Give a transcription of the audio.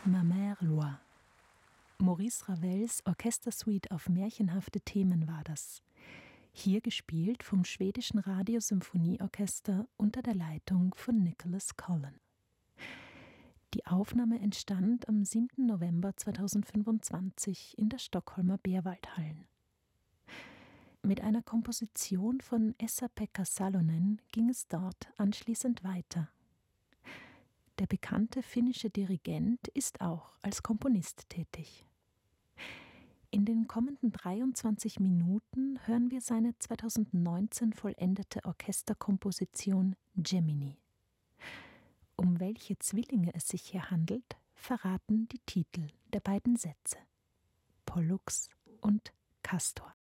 Ma Mère Loire. Maurice Ravels Orchestersuite auf märchenhafte Themen war das. Hier gespielt vom schwedischen Radiosymphonieorchester unter der Leitung von Nicholas Collin. Die Aufnahme entstand am 7. November 2025 in der Stockholmer Berwaldhallen. Mit einer Komposition von Esa-Pekka Salonen ging es dort anschließend weiter. Der bekannte finnische Dirigent ist auch als Komponist tätig. In den kommenden 23 Minuten hören wir seine 2019 vollendete Orchesterkomposition Gemini. Um welche Zwillinge es sich hier handelt, verraten die Titel der beiden Sätze: Pollux und Castor.